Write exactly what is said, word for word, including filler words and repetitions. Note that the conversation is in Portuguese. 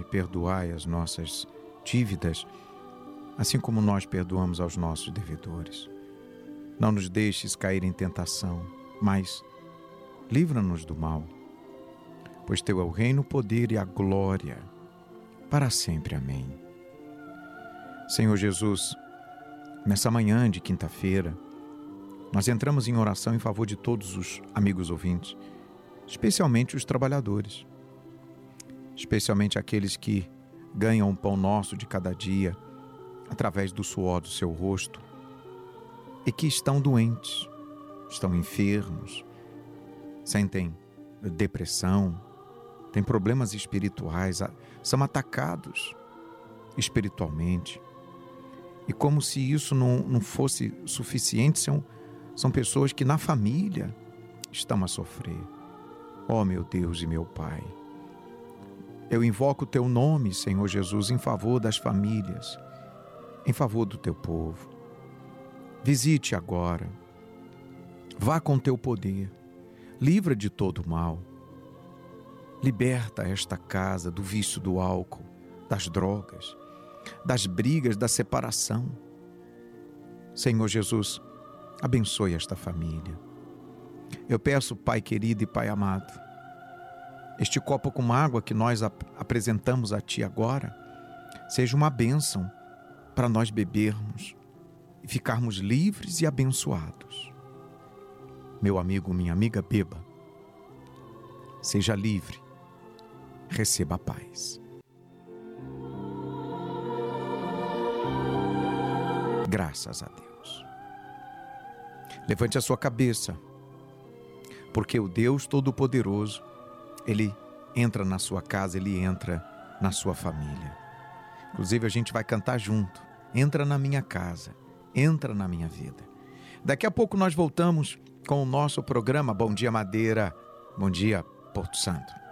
perdoai as nossas dívidas, assim como nós perdoamos aos nossos devedores. Não nos deixes cair em tentação, mas livra-nos do mal, pois teu é o reino, o poder e a glória, para sempre. Amém. Senhor Jesus, nessa manhã de quinta-feira, nós entramos em oração em favor de todos os amigos ouvintes, especialmente os trabalhadores, especialmente aqueles que ganham o pão nosso de cada dia através do suor do seu rosto e que estão doentes, estão enfermos, sentem depressão, têm problemas espirituais, são atacados espiritualmente. E como se isso não, não fosse suficiente, são, são pessoas que na família estão a sofrer. Ó meu Deus e meu Pai, eu invoco o teu nome, Senhor Jesus, em favor das famílias, em favor do teu povo. Visite agora, vá com teu poder, livra de todo o mal, liberta esta casa do vício do álcool, das drogas, das brigas, da separação. Senhor Jesus, abençoe esta família. Eu peço, Pai querido e Pai amado, este copo com água que nós ap- apresentamos a Ti agora, seja uma bênção para nós bebermos e ficarmos livres e abençoados. Meu amigo, minha amiga, beba. Seja livre. Receba a paz. Graças a Deus. Levante a sua cabeça, porque o Deus Todo-Poderoso, Ele entra na sua casa, Ele entra na sua família. Inclusive a gente vai cantar junto. Entra na minha casa, entra na minha vida. Daqui a pouco nós voltamos com o nosso programa Bom Dia Madeira, Bom Dia Porto Santo.